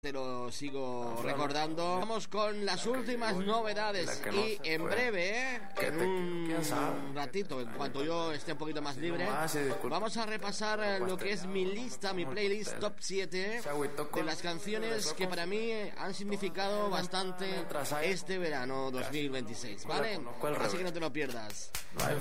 Te lo sigo recordando. Vamos con las últimas novedades y en breve, en un ratito, en cuanto yo esté un poquito más libre, vamos a repasar lo que es mi lista, mi playlist top 7 de las canciones que para mí han significado bastante este verano 2026, ¿vale? Así que no te lo pierdas.